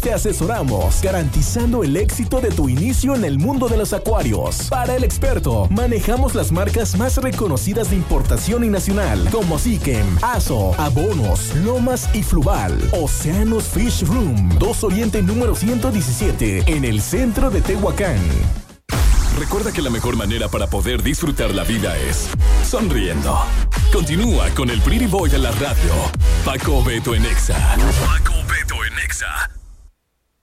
te asesoramos, garantizando el éxito de tu inicio en el mundo de los acuarios. Para el experto, manejamos las marcas más reconocidas de importación y nacional, como Sikem, Aso, Abonos, Lomas y Fluval. Oceanos Fish Room, 2 Oriente número 117, en el centro de Tehuacán. Recuerda que la mejor manera para poder disfrutar la vida es sonriendo. Continúa con el Pretty Boy de la radio. Paco Beto en Exa. Paco Beto en Exa.